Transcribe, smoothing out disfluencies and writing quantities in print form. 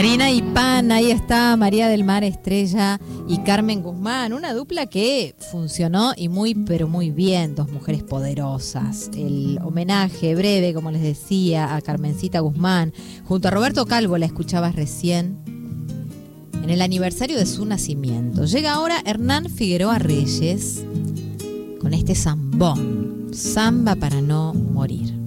Harina y pan, ahí está María del Mar Estrella y Carmen Guzmán, una dupla que funcionó y muy, pero muy bien, dos mujeres poderosas. El homenaje breve, como les decía, a Carmencita Guzmán, junto a Roberto Calvo, la escuchabas recién, en el aniversario de su nacimiento. Llega ahora Hernán Figueroa Reyes con este zambón, Samba para no morir.